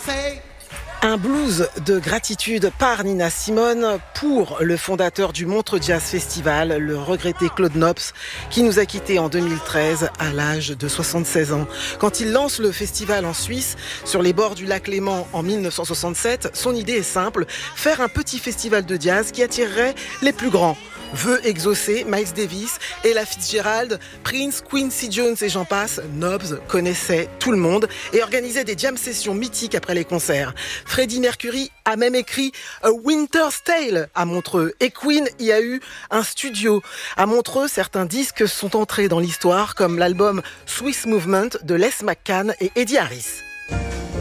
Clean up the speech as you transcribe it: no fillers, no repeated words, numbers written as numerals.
Un blues de gratitude par Nina Simone pour le fondateur du Montreux Jazz Festival, le regretté Claude Nobs, qui nous a quittés en 2013 à l'âge de 76 ans. Quand il lance le festival en Suisse, sur les bords du lac Léman en 1967, son idée est simple, faire un petit festival de jazz qui attirerait les plus grands. Vœux exaucés, Miles Davis, Ella Fitzgerald, Prince, Quincy Jones et j'en passe, Nobs connaissait tout le monde et organisait des jam sessions mythiques après les concerts. Freddie Mercury a même écrit A Winter's Tale à Montreux et Queen y a eu un studio. À Montreux, certains disques sont entrés dans l'histoire comme l'album Swiss Movement de Les McCann et Eddie Harris.